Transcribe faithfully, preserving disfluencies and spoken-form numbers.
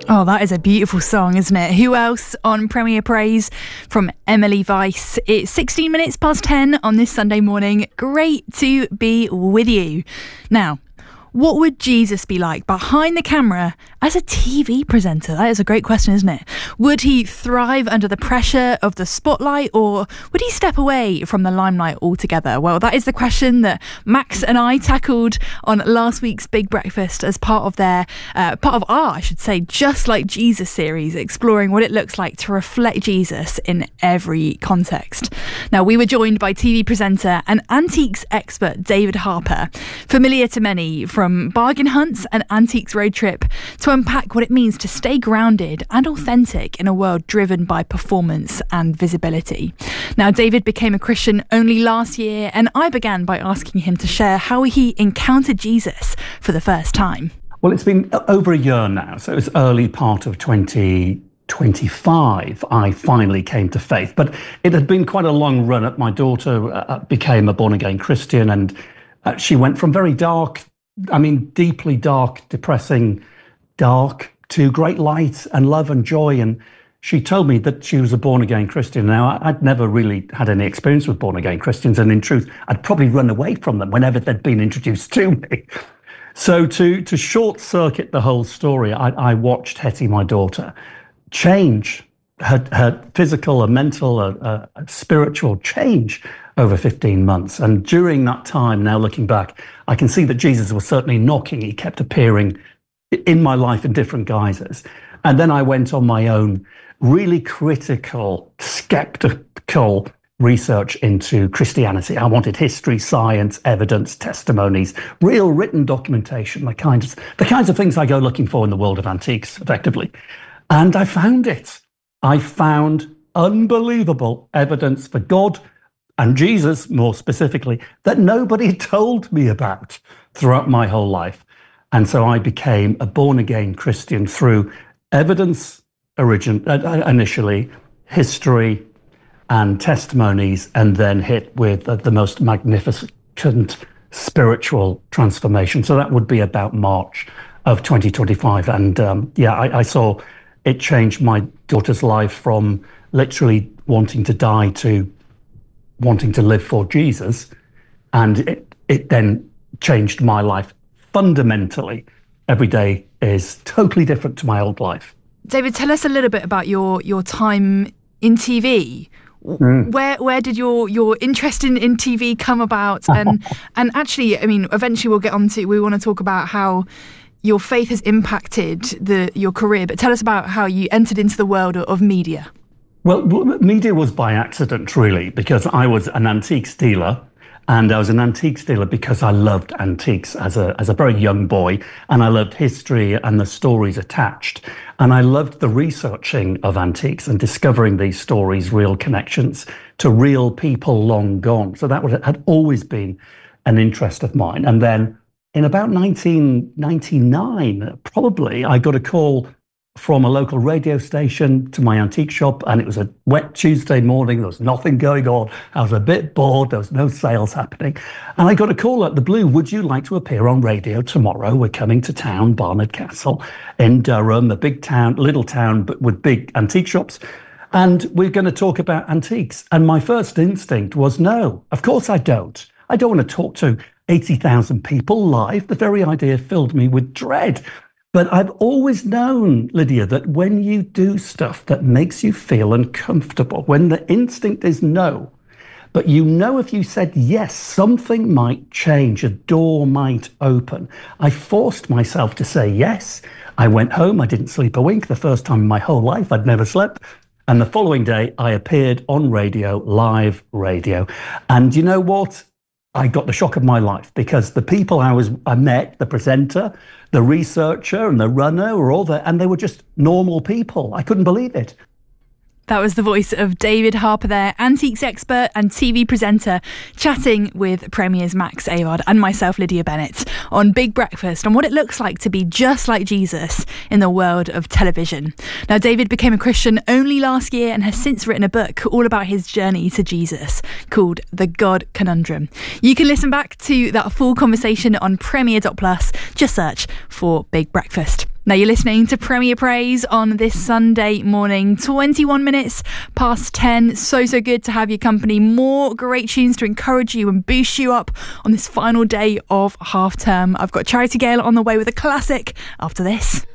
Oh, that is a beautiful song, isn't it? Who else on Premier Praise from Emily Weiss? It's sixteen minutes past ten on this Sunday morning. Great to be with you. Now, what would Jesus be like behind the camera as a T V presenter? That is a great question, isn't it? Would he thrive under the pressure of the spotlight, or would he step away from the limelight altogether? Well, that is the question that Max and I tackled on last week's Big Breakfast as part of their, uh, part of our, I should say, Just Like Jesus series, exploring what it looks like to reflect Jesus in every context. Now, we were joined by T V presenter and antiques expert David Harper, familiar to many from From bargain hunts and antiques road trip, to unpack what it means to stay grounded and authentic in a world driven by performance and visibility. Now, David became a Christian only last year, and I began by asking him to share how he encountered Jesus for the first time. Well, it's been over a year now, so it's early part of twenty twenty-five I finally came to faith. But it had been quite a long run up. My daughter uh, became a born-again Christian, and uh, she went from very dark, I mean, deeply dark, depressing, dark, to great light and love and joy. And she told me that she was a born-again Christian. Now, I'd never really had any experience with born-again Christians, and in truth, I'd probably run away from them whenever they'd been introduced to me. So to, to short-circuit the whole story, I, I watched Hetty, my daughter, change, her, her physical, and mental, uh, uh, spiritual change over fifteen months. And during that time, now looking back, I can see that Jesus was certainly knocking. He kept appearing in my life in different guises. And then I went on my own really critical, skeptical research into Christianity. I wanted history, science, evidence, testimonies, real written documentation, the kinds, the kinds of things I go looking for in the world of antiques, effectively. And I found it. I found unbelievable evidence for God and Jesus, more specifically, that nobody told me about throughout my whole life. And so I became a born-again Christian through evidence origin, uh, initially, history and testimonies, and then hit with uh, the most magnificent spiritual transformation. So that would be about March of twenty twenty-five. And um, yeah, I, I saw it change my daughter's life from literally wanting to die to wanting to live for Jesus. And it, it then changed my life fundamentally. Every day is totally different to my old life. David, tell us a little bit about your, your time in T V. Mm. Where where did your, your interest in, in T V come about? And and actually, I mean, eventually we'll get on to, we want to talk about how your faith has impacted the your career, but tell us about how you entered into the world of, of media. Well, media was by accident, really, because I was an antiques dealer, and I was an antiques dealer because I loved antiques as a as a very young boy, and I loved history and the stories attached, and I loved the researching of antiques and discovering these stories, real connections to real people long gone. So that had always been an interest of mine. And then in about nineteen ninety-nine, probably, I got a call from a local radio station to my antique shop, and it was a wet Tuesday morning. There was nothing going on. I was a bit bored. There was no sales happening. And I got a call out the blue. Would you like to appear on radio tomorrow? We're coming to town, Barnard Castle in Durham, a big town, little town, but with big antique shops. And we're going to talk about antiques. And my first instinct was, no, of course I don't. I don't want to talk to eighty thousand people live. The very idea filled me with dread. But I've always known, Lydia, that when you do stuff that makes you feel uncomfortable, when the instinct is no, but you know if you said yes, something might change, a door might open. I forced myself to say yes. I went home, I didn't sleep a wink, the first time in my whole life I'd never slept. And the following day, I appeared on radio, live radio. And you know what? I got the shock of my life, because the people I was I met, the presenter, the researcher and the runner were all there, and they were just normal people. I couldn't believe it. That was the voice of David Harper there, antiques expert and T V presenter, chatting with Premier's Max Avard and myself, Lydia Bennett, on Big Breakfast, on what it looks like to be just like Jesus in the world of television. Now, David became a Christian only last year and has since written a book all about his journey to Jesus called The God Conundrum. You can listen back to that full conversation on premier dot plus. Just search for Big Breakfast. Now you're listening to Premier Praise on this Sunday morning, twenty-one minutes past ten. So, so good to have your company. More great tunes to encourage you and boost you up on this final day of half term. I've got Charity Gale on the way with a classic after this.